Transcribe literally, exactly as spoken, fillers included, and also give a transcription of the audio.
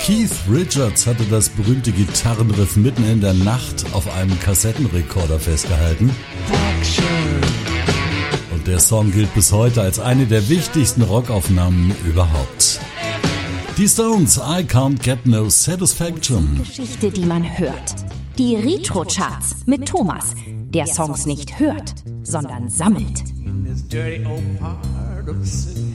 Keith Richards hatte das berühmte Gitarrenriff mitten in der Nacht auf einem Kassettenrekorder festgehalten. Und der Song gilt bis heute als eine der wichtigsten Rockaufnahmen überhaupt. Die Stones, I Can't Get No Satisfaction. Geschichte, die man hört. Die Retro-Charts mit Thomas, der Songs nicht hört, sondern sammelt. In this dirty old part of the city.